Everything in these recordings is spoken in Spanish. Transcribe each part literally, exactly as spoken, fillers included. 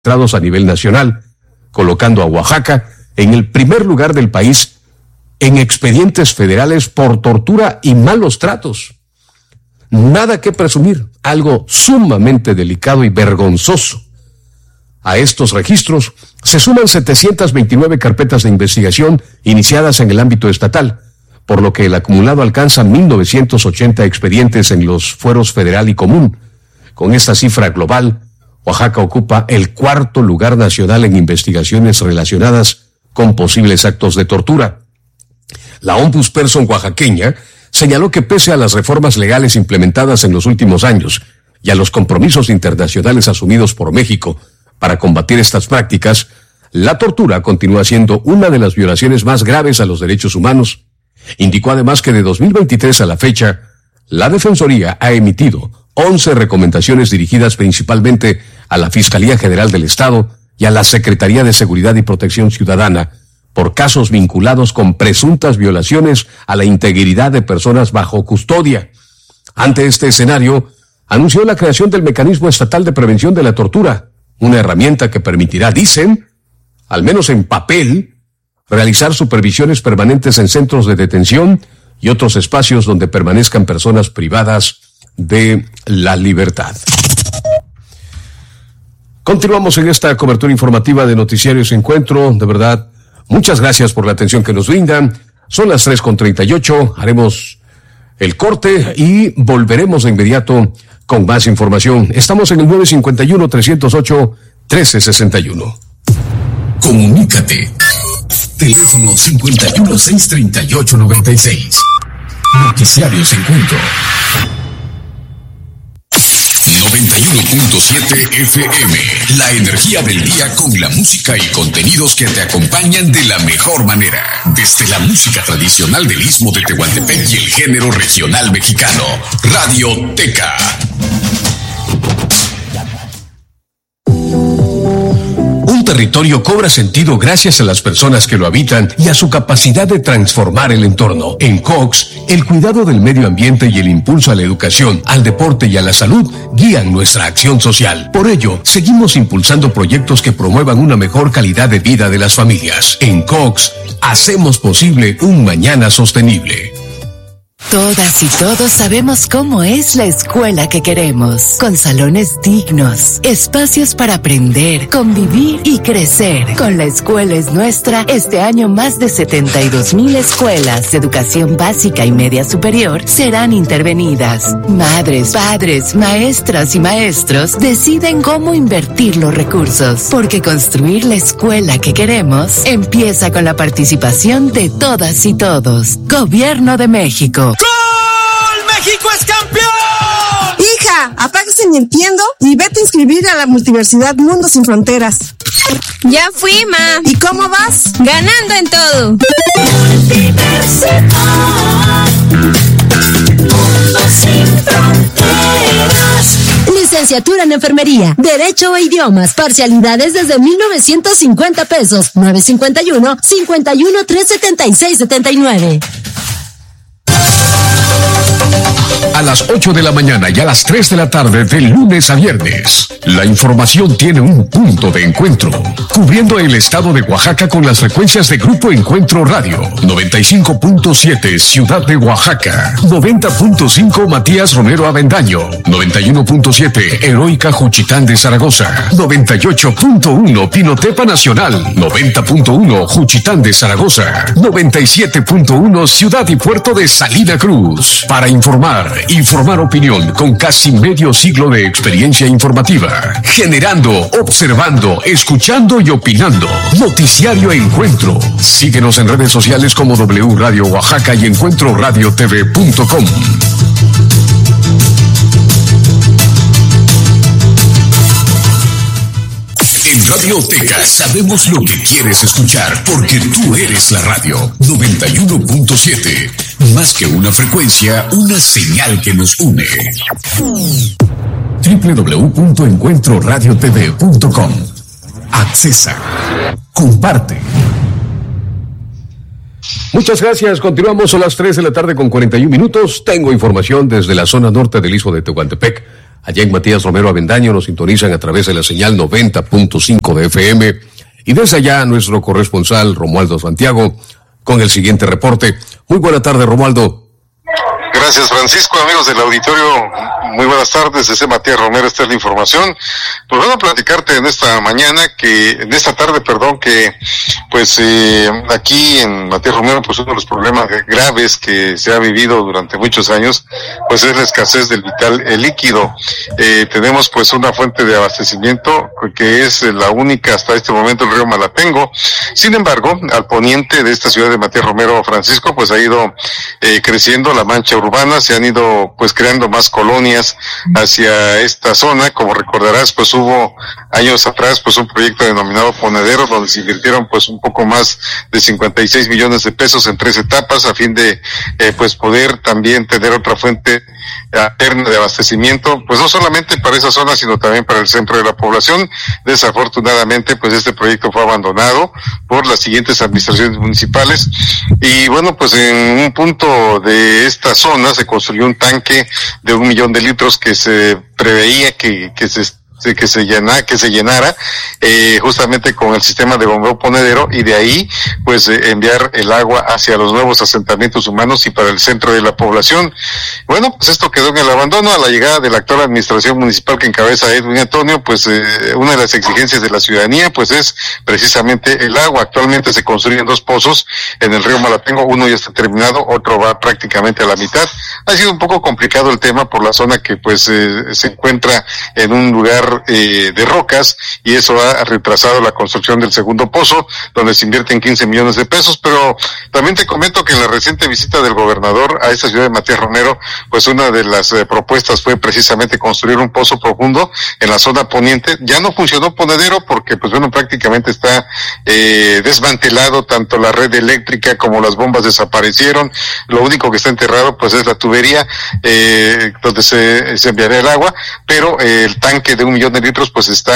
a nivel nacional, colocando a Oaxaca en el primer lugar del país en expedientes federales por tortura y malos tratos. Nada que presumir, algo sumamente delicado y vergonzoso. A estos registros se suman setecientas veintinueve carpetas de investigación iniciadas en el ámbito estatal, por lo que el acumulado alcanza mil novecientos ochenta expedientes en los fueros federal y común. Con esta cifra global, Oaxaca ocupa el cuarto lugar nacional en investigaciones relacionadas con posibles actos de tortura. La ombudsperson oaxaqueña señaló que pese a las reformas legales implementadas en los últimos años y a los compromisos internacionales asumidos por México para combatir estas prácticas, la tortura continúa siendo una de las violaciones más graves a los derechos humanos. Indicó además que de dos mil veintitrés a la fecha, la Defensoría ha emitido once recomendaciones dirigidas principalmente a la Fiscalía General del Estado y a la Secretaría de Seguridad y Protección Ciudadana por casos vinculados con presuntas violaciones a la integridad de personas bajo custodia. Ante este escenario, anunció la creación del Mecanismo Estatal de Prevención de la Tortura, una herramienta que permitirá, dicen, al menos en papel, realizar supervisiones permanentes en centros de detención y otros espacios donde permanezcan personas privadas de la libertad. Continuamos en esta cobertura informativa de Noticiarios Encuentro. De verdad, muchas gracias por la atención que nos brindan. Son las tres con treinta y ocho. Haremos el corte y volveremos de inmediato con más información. Estamos en el nueve cinco uno, tres cero ocho, uno tres seis uno. Comunícate. Teléfono cincuenta y uno, seiscientos treinta y ocho, noventa y seis. Noticiarios Encuentro. noventa y uno punto siete F M. La energía del día con la música y contenidos que te acompañan de la mejor manera. Desde la música tradicional del Istmo de Tehuantepec y el género regional mexicano. Radioteca. Un territorio cobra sentido gracias a las personas que lo habitan y a su capacidad de transformar el entorno. En Cox, el cuidado del medio ambiente y el impulso a la educación, al deporte y a la salud guían nuestra acción social. Por ello, seguimos impulsando proyectos que promuevan una mejor calidad de vida de las familias. En Cox, hacemos posible un mañana sostenible. Todas y todos sabemos cómo es la escuela que queremos, con salones dignos, espacios para aprender, convivir y crecer. Con La Escuela es Nuestra, este año más de setenta y dos mil escuelas de educación básica y media superior serán intervenidas. Madres, padres, maestras y maestros deciden cómo invertir los recursos, porque construir la escuela que queremos empieza con la participación de todas y todos. Gobierno de México. ¡Gol! ¡México es campeón! Hija, apáguese Nintendo y vete a inscribir a la Multiversidad Mundo Sin Fronteras. Ya fui, ma. ¿Y cómo vas? Ganando en todo. Multiversidad Mundo Sin Fronteras. Licenciatura en Enfermería, Derecho e Idiomas, parcialidades desde mil novecientos cincuenta pesos, nueve cinco uno, cinco uno, tres siete seis, siete nueve. A las ocho de la mañana y a las tres de la tarde de lunes a viernes, la información tiene un punto de encuentro, cubriendo el estado de Oaxaca con las frecuencias de Grupo Encuentro Radio, noventa y cinco punto siete Ciudad de Oaxaca, noventa punto cinco Matías Romero Avendaño, noventa y uno punto siete Heroica Juchitán de Zaragoza, noventa y ocho punto uno Pinotepa Nacional, noventa punto uno Juchitán de Zaragoza, noventa y siete punto uno Ciudad y Puerto de Salina Cruz. Para informar, informar opinión con casi medio siglo de experiencia informativa, generando, observando, escuchando y opinando. Noticiario Encuentro. Síguenos en redes sociales como W Radio Oaxaca y encuentro radio t v punto com. En Radioteca sabemos lo que quieres escuchar porque tú eres la radio. noventa y uno punto siete. Más que una frecuencia, una señal que nos une. doble u doble u doble u punto encuentro radio t v punto com. Accesa. Comparte. Muchas gracias. Continuamos a las tres de la tarde con cuarenta y un minutos. Tengo información desde la zona norte del Istmo de Tehuantepec. allá en Matías Romero Avendaño nos sintonizan a través de la señal noventa punto cinco de F M. Y desde allá nuestro corresponsal Romualdo Santiago con el siguiente reporte. Muy buena tarde, Romualdo. Gracias, Francisco. Amigos del auditorio, muy buenas tardes. Desde Matías Romero, esta es la información. Pues bueno, platicarte en esta mañana, que, en esta tarde, perdón, que pues eh, aquí en Matías Romero, pues uno de los problemas graves que se ha vivido durante muchos años, pues es la escasez del vital el líquido. Eh, tenemos pues una fuente de abastecimiento que es la única hasta este momento, el río Malatengo. Sin embargo, al poniente de esta ciudad de Matías Romero, Francisco, pues ha ido eh, creciendo la mancha urbana, se han ido pues creando más colonias hacia esta zona. Como recordarás, pues hubo años atrás pues un proyecto denominado Ponedero, donde se invirtieron pues un poco más de cincuenta y seis millones de pesos en tres etapas a fin de eh, pues poder también tener otra fuente alterna de abastecimiento, pues no solamente para esa zona, sino también para el centro de la población. Desafortunadamente, pues este proyecto fue abandonado por las siguientes administraciones municipales y bueno, pues en un punto de esta zona se construyó un tanque de un millón de litros que se preveía que, que se que se llena, que se llenara eh, justamente con el sistema de bombeo Ponedero, y de ahí pues eh, enviar el agua hacia los nuevos asentamientos humanos y para el centro de la población. Bueno, pues esto quedó en el abandono. A la llegada de la actual administración municipal que encabeza Edwin Antonio, pues eh, una de las exigencias de la ciudadanía pues es precisamente el agua. Actualmente se construyen dos pozos en el río Malatengo, uno ya está terminado, otro va prácticamente a la mitad. Ha sido un poco complicado el tema por la zona que pues eh, se encuentra en un lugar Eh, de rocas, y eso ha retrasado la construcción del segundo pozo, donde se invierten quince millones de pesos. Pero también te comento que en la reciente visita del gobernador a esta ciudad de Matías Romero, pues una de las eh, propuestas fue precisamente construir un pozo profundo en la zona poniente. Ya no funcionó Ponedero porque pues bueno, prácticamente está eh, desmantelado, tanto la red eléctrica como las bombas desaparecieron. Lo único que está enterrado pues es la tubería eh, donde se, se enviará el agua, pero eh, el tanque de un millón de litros pues está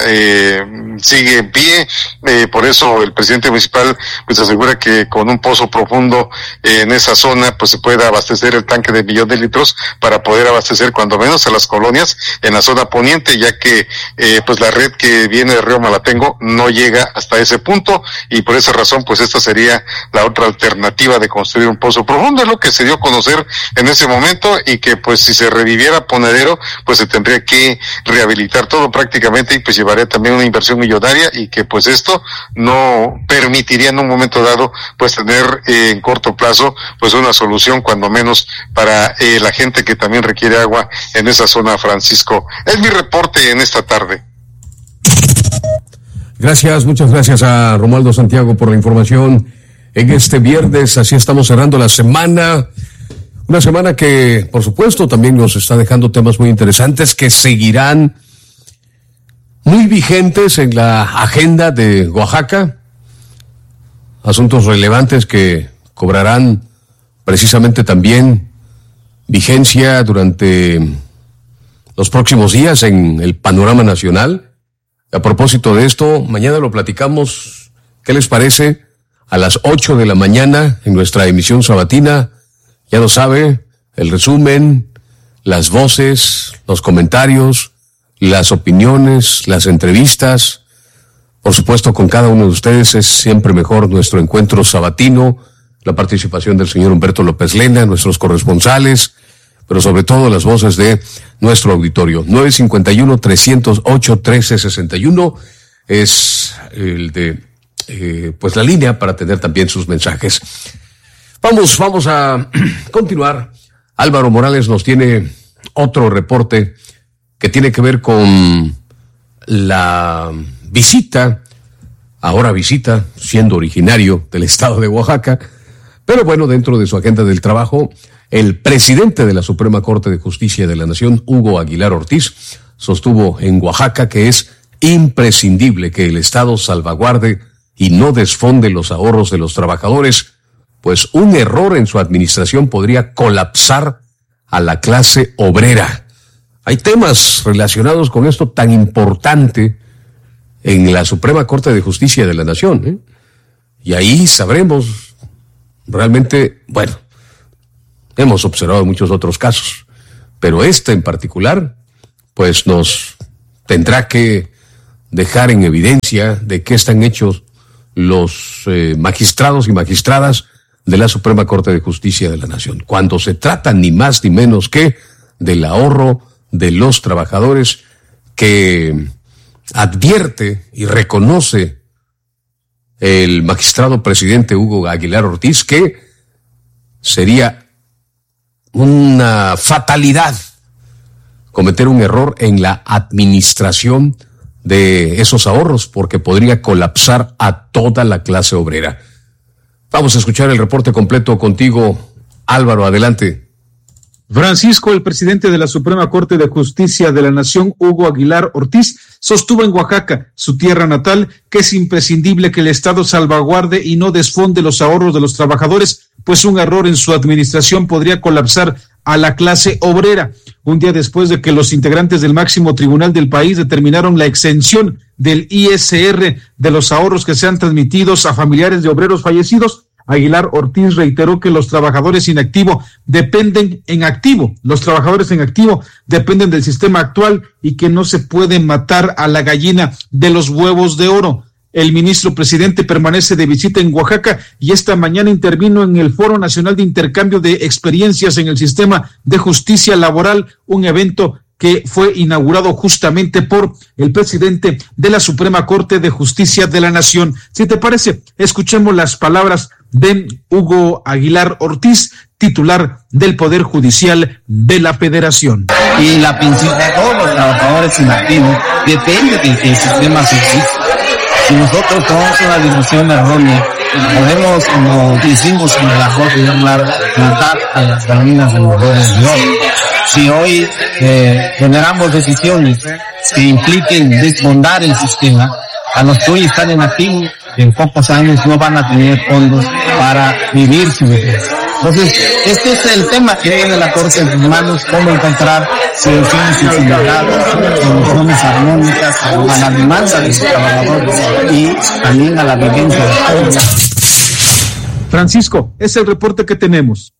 eh, sigue en pie. Eh, por eso el presidente municipal pues asegura que con un pozo profundo eh, en esa zona pues se puede abastecer el tanque de millón de litros para poder abastecer cuando menos a las colonias en la zona poniente, ya que eh, pues la red que viene del río Malatengo no llega hasta ese punto, y por esa razón pues esta sería la otra alternativa de construir un pozo profundo. Es lo que se dio a conocer en ese momento, y que pues si se reviviera Ponedero pues se tendría que rehabilitar todo prácticamente, y pues llevaría también una inversión millonaria, y que pues esto no permitiría en un momento dado pues tener eh, en corto plazo pues una solución cuando menos para eh, la gente que también requiere agua en esa zona, Francisco. Es mi reporte en esta tarde. Gracias, muchas gracias a Romualdo Santiago por la información en este viernes. Así estamos cerrando la semana. Una semana que, por supuesto, también nos está dejando temas muy interesantes que seguirán muy vigentes en la agenda de Oaxaca. Asuntos relevantes que cobrarán precisamente también vigencia durante los próximos días en el panorama nacional. A propósito de esto, mañana lo platicamos. ¿Qué les parece? A las ocho de la mañana en nuestra emisión sabatina. Ya lo sabe, el resumen, las voces, los comentarios, las opiniones, las entrevistas. Por supuesto, con cada uno de ustedes es siempre mejor nuestro encuentro sabatino, la participación del señor Humberto López Lena, nuestros corresponsales, pero sobre todo las voces de nuestro auditorio. nueve cinco uno, tres cero ocho, uno tres seis uno es el de, eh, pues la línea para tener también sus mensajes. Vamos, vamos a continuar. Álvaro Morales nos tiene otro reporte que tiene que ver con la visita, ahora visita, siendo originario del estado de Oaxaca, pero bueno, dentro de su agenda del trabajo, el presidente de la Suprema Corte de Justicia de la Nación, Hugo Aguilar Ortiz, sostuvo en Oaxaca que es imprescindible que el Estado salvaguarde y no desfonde los ahorros de los trabajadores, pues un error en su administración podría colapsar a la clase obrera. Hay temas relacionados con esto tan importante en la Suprema Corte de Justicia de la Nación, ¿eh? Y ahí sabremos realmente, bueno, hemos observado muchos otros casos, pero este en particular pues nos tendrá que dejar en evidencia de qué están hechos los eh, magistrados y magistradas de la Suprema Corte de Justicia de la Nación, cuando se trata ni más ni menos que del ahorro de los trabajadores, que advierte y reconoce el magistrado presidente Hugo Aguilar Ortiz que sería una fatalidad cometer un error en la administración de esos ahorros, porque podría colapsar a toda la clase obrera. Vamos a escuchar el reporte completo contigo, Álvaro, adelante. Francisco, el presidente de la Suprema Corte de Justicia de la Nación, Hugo Aguilar Ortiz, sostuvo en Oaxaca, su tierra natal, que es imprescindible que el Estado salvaguarde y no desfonde los ahorros de los trabajadores, pues un error en su administración podría colapsar a la clase obrera. Un día después de que los integrantes del máximo tribunal del país determinaron la exención del I S R de los ahorros que sean transmitidos a familiares de obreros fallecidos, Aguilar Ortiz reiteró que los trabajadores en activo dependen en activo, los trabajadores en activo dependen del sistema actual y que no se puede matar a la gallina de los huevos de oro. El ministro presidente permanece de visita en Oaxaca y esta mañana intervino en el Foro Nacional de Intercambio de Experiencias en el Sistema de Justicia Laboral, un evento que fue inaugurado justamente por el presidente de la Suprema Corte de Justicia de la Nación. Si te parece, escuchemos las palabras de Hugo Aguilar Ortiz, titular del Poder Judicial de la Federación. Y la pensión de todos los trabajadores inactivos depende de que el sistema se exista. Si nosotros tomamos una decisión errónea, podemos, como hicimos en la Corte de matar a las gallinas de los huevos de oro. Si hoy eh, generamos decisiones que impliquen desbondar el sistema, a los que hoy están en activo, en pocos años no van a tener fondos para vivir su vejez. Entonces, este es el tema que tiene la Corte de Humanos, cómo encontrar soluciones equilibradas, soluciones armónicas a la demanda de los trabajadores y también a la vivencia de todos. Francisco, es el reporte que tenemos.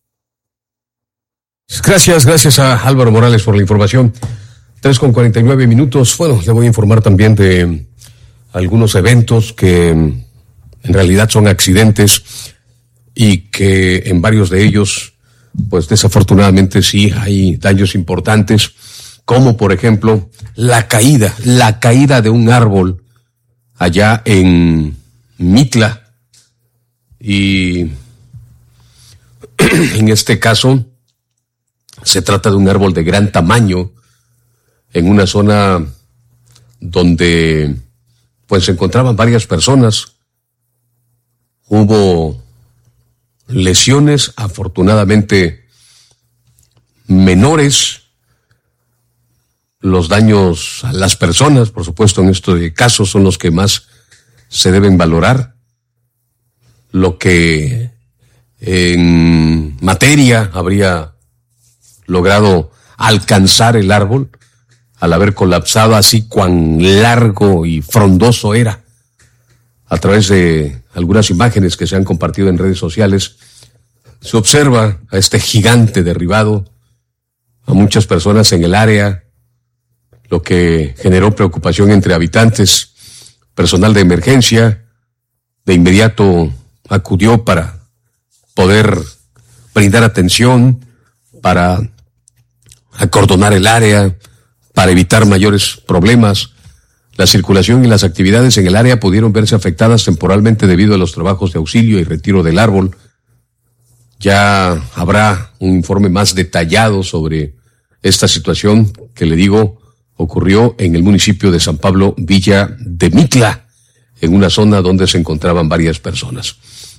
Gracias, gracias a Álvaro Morales por la información. tres con cuarenta y nueve minutos. Bueno, le voy a informar también de algunos eventos que en realidad son accidentes y que en varios de ellos, pues desafortunadamente sí hay daños importantes, como por ejemplo la caída, la caída de un árbol allá en Mitla. Y en este caso se trata de un árbol de gran tamaño en una zona donde pues se encontraban varias personas. Hubo lesiones, afortunadamente menores. Los daños a las personas, por supuesto, en estos casos son los que más se deben valorar. Lo que en materia habría logrado alcanzar el árbol al haber colapsado así cuán largo y frondoso era. A través de algunas imágenes que se han compartido en redes sociales, se observa a este gigante derribado, a muchas personas en el área, lo que generó preocupación entre habitantes. Personal de emergencia de inmediato acudió para poder brindar atención, para acordonar el área, para evitar mayores problemas. La circulación y las actividades en el área pudieron verse afectadas temporalmente debido a los trabajos de auxilio y retiro del árbol. Ya habrá un informe más detallado sobre esta situación que, le digo, ocurrió en el municipio de San Pablo, Villa de Mitla, en una zona donde se encontraban varias personas.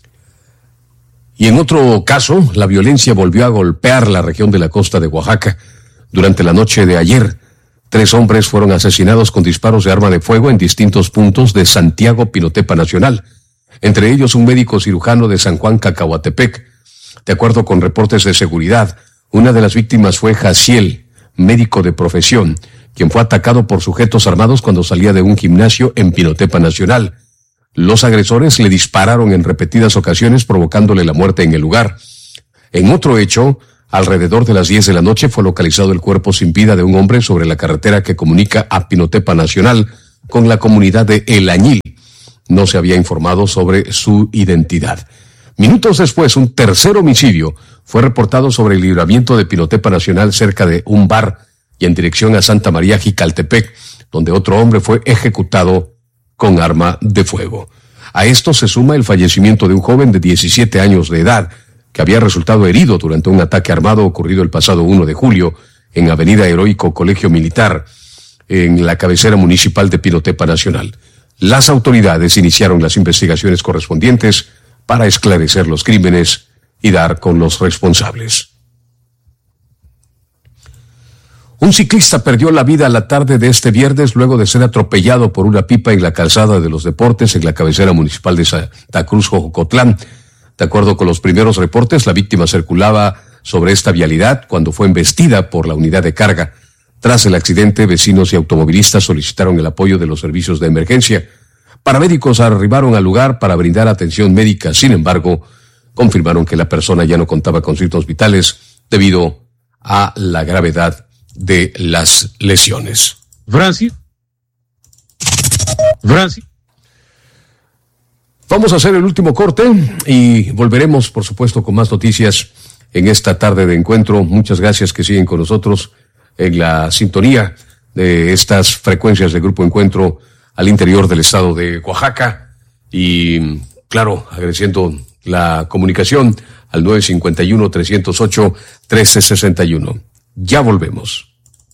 Y en otro caso, la violencia volvió a golpear la región de la costa de Oaxaca. Durante la noche de ayer, tres hombres fueron asesinados con disparos de arma de fuego en distintos puntos de Santiago Pinotepa Nacional, entre ellos un médico cirujano de San Juan Cacahuatepec. De acuerdo con reportes de seguridad, una de las víctimas fue Jaciel, médico de profesión, quien fue atacado por sujetos armados cuando salía de un gimnasio en Pinotepa Nacional. Los agresores le dispararon en repetidas ocasiones, provocándole la muerte en el lugar. En otro hecho, Alrededor de las diez de la noche fue localizado el cuerpo sin vida de un hombre sobre la carretera que comunica a Pinotepa Nacional con la comunidad de El Añil. No se había informado sobre su identidad. Minutos después, un tercer homicidio fue reportado sobre el libramiento de Pinotepa Nacional cerca de un bar y en dirección a Santa María Jicaltepec, donde otro hombre fue ejecutado con arma de fuego. A esto se suma el fallecimiento de un joven de diecisiete años de edad, que había resultado herido durante un ataque armado ocurrido el pasado uno de julio en Avenida Heroico Colegio Militar, en la cabecera municipal de Pinotepa Nacional. Las autoridades iniciaron las investigaciones correspondientes para esclarecer los crímenes y dar con los responsables. Un ciclista perdió la vida a la tarde de este viernes luego de ser atropellado por una pipa en la calzada de los Deportes en la cabecera municipal de Santa Cruz, Jocotlán. De acuerdo con los primeros reportes, la víctima circulaba sobre esta vialidad cuando fue embestida por la unidad de carga. Tras el accidente, vecinos y automovilistas solicitaron el apoyo de los servicios de emergencia. Paramédicos arribaron al lugar para brindar atención médica. Sin embargo, confirmaron que la persona ya no contaba con signos vitales debido a la gravedad de las lesiones. Francis. Francis. Vamos a hacer el último corte y volveremos, por supuesto, con más noticias en esta tarde de encuentro. Muchas gracias que siguen con nosotros en la sintonía de estas frecuencias de Grupo Encuentro al interior del estado de Oaxaca. Y, claro, agradeciendo la comunicación al nueve cinco uno, tres cero ocho, uno tres seis uno. Ya volvemos.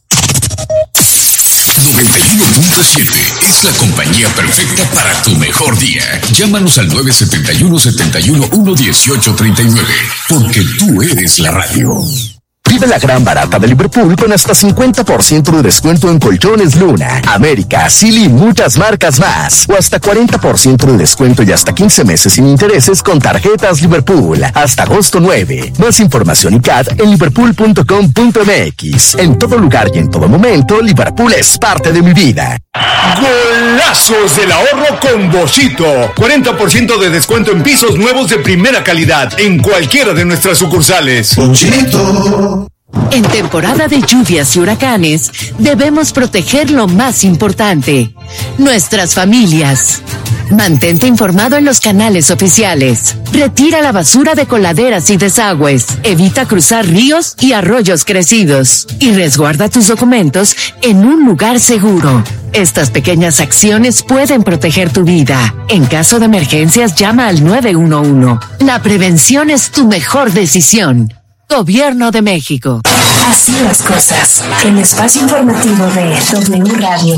noventa y uno punto siete es la compañía perfecta para tu mejor día. Llámanos al nueve siete uno, siete uno uno, uno ocho tres nueve, porque tú eres la radio. Vive la gran barata de Liverpool con hasta cincuenta por ciento de descuento en colchones Luna, América, Silly y muchas marcas más. O hasta cuarenta por ciento de descuento y hasta quince meses sin intereses con tarjetas Liverpool. Hasta agosto nueve. Más información y C A D en liverpool punto com punto m x. En todo lugar y en todo momento, Liverpool es parte de mi vida. Golazos del ahorro con Boschito. cuarenta por ciento de descuento en pisos nuevos de primera calidad en cualquiera de nuestras sucursales. Boschito. En temporada de lluvias y huracanes, debemos proteger lo más importante, nuestras familias. Mantente informado en los canales oficiales. Retira la basura de coladeras y desagües. Evita cruzar ríos y arroyos crecidos. Y resguarda tus documentos en un lugar seguro. Estas pequeñas acciones pueden proteger tu vida. En caso de emergencias, llama al nueve uno uno. La prevención es tu mejor decisión. Gobierno de México. Así las cosas. El espacio informativo de W Radio.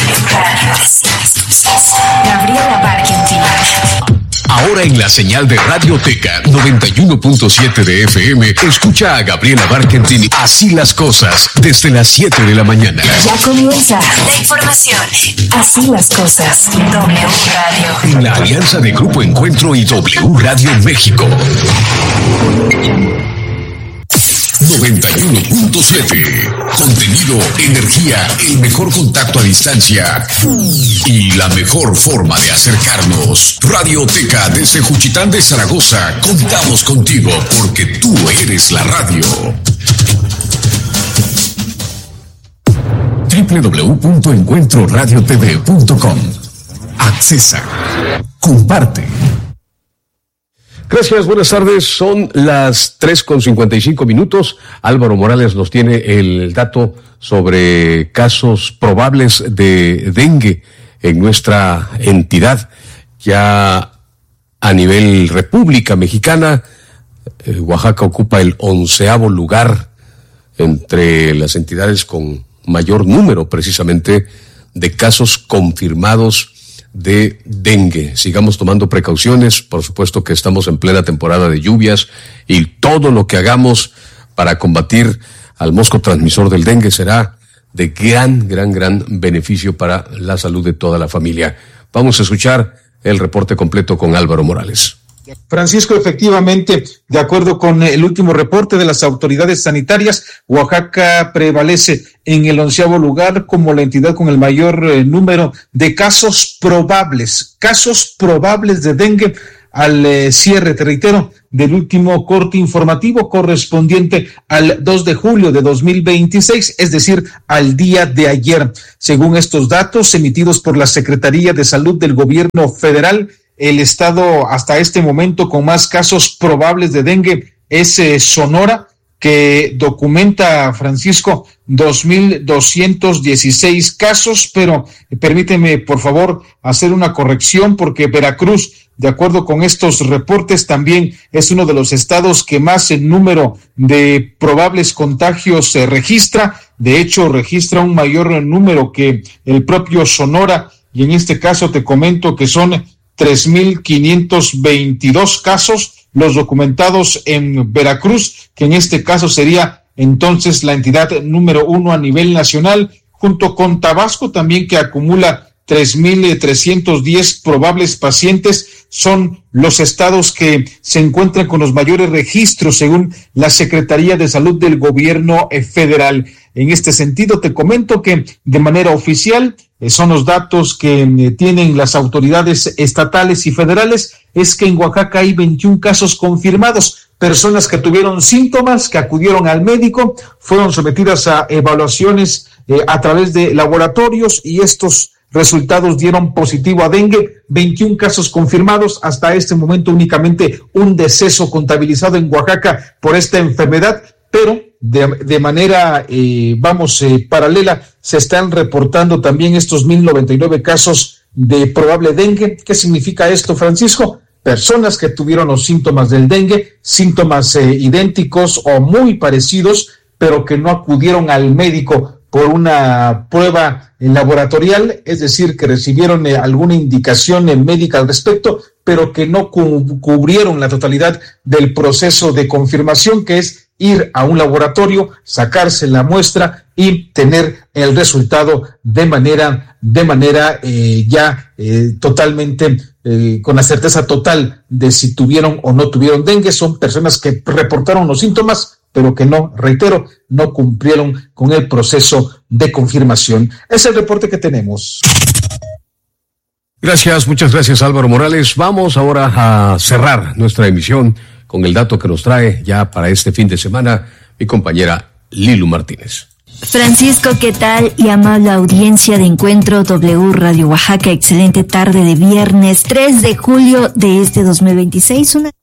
Gabriela Barkentin. Ahora en la señal de Radioteca noventa y uno punto siete de F M, escucha a Gabriela Barkentin Así las cosas, desde las siete de la mañana. Ya comienza la información. Así las cosas. W Radio. En la alianza de Grupo Encuentro y W Radio México. noventa y uno punto siete. Contenido, energía, el mejor contacto a distancia y la mejor forma de acercarnos. Radioteca desde Juchitán de Zaragoza. Contamos contigo porque tú eres la radio. doble u doble u doble u punto encuentro radio t v punto com. Accesa. Comparte. Gracias, buenas tardes. Son las tres con cincuenta y cinco minutos. Álvaro Morales nos tiene el dato sobre casos probables de dengue en nuestra entidad. Ya a nivel República Mexicana, eh, Oaxaca ocupa el onceavo lugar entre las entidades con mayor número precisamente de casos confirmados de dengue. Sigamos tomando precauciones, por supuesto que estamos en plena temporada de lluvias y todo lo que hagamos para combatir al mosco transmisor del dengue será de gran, gran, gran beneficio para la salud de toda la familia. Vamos a escuchar el reporte completo con Álvaro Morales. Francisco, efectivamente, de acuerdo con el último reporte de las autoridades sanitarias, Oaxaca prevalece en el onceavo lugar como la entidad con el mayor eh, número de casos probables, casos probables de dengue al eh, cierre, te reitero, del último corte informativo correspondiente al dos de julio de dos mil veintiséis, es decir, al día de ayer. Según estos datos emitidos por la Secretaría de Salud del Gobierno Federal, el estado hasta este momento con más casos probables de dengue es eh, Sonora, que documenta, Francisco, dos mil doscientos dieciséis casos, pero permíteme, por favor, hacer una corrección, porque Veracruz, de acuerdo con estos reportes, también es uno de los estados que más el número de probables contagios se registra. De hecho, registra un mayor número que el propio Sonora, y en este caso te comento que son tres mil quinientos veintidós casos los documentados en Veracruz, que en este caso sería entonces la entidad número uno a nivel nacional, junto con Tabasco también, que acumula tres mil trescientos diez probables pacientes. Son los estados que se encuentran con los mayores registros según la Secretaría de Salud del Gobierno Federal. En este sentido, te comento que de manera oficial eh, son los datos que eh, tienen las autoridades estatales y federales, es que en Oaxaca hay veintiún casos confirmados, personas que tuvieron síntomas, que acudieron al médico, fueron sometidas a evaluaciones eh, a través de laboratorios y estos resultados dieron positivo a dengue. Veintiún casos confirmados, hasta este momento únicamente un deceso contabilizado en Oaxaca por esta enfermedad, pero de, de manera, eh, vamos, eh, paralela, se están reportando también estos mil noventa y nueve casos de probable dengue. ¿Qué significa esto, Francisco? Personas que tuvieron los síntomas del dengue, síntomas eh, idénticos o muy parecidos, pero que no acudieron al médico por una prueba laboratorial, es decir, que recibieron eh, alguna indicación eh, médica al respecto, pero que no cu- cubrieron la totalidad del proceso de confirmación, que es ir a un laboratorio, sacarse la muestra y tener el resultado de manera, de manera eh, ya eh, totalmente, eh, con la certeza total de si tuvieron o no tuvieron dengue. Son personas que reportaron los síntomas, pero que no, reitero, no cumplieron con el proceso de confirmación. Es el reporte que tenemos. Gracias, muchas gracias, Álvaro Morales. Vamos ahora a cerrar nuestra emisión con el dato que nos trae ya para este fin de semana mi compañera Lilu Martínez. Francisco, ¿qué tal? Y amable audiencia de Encuentro W Radio Oaxaca, excelente tarde de viernes tres de julio de este dos mil veintiséis. Una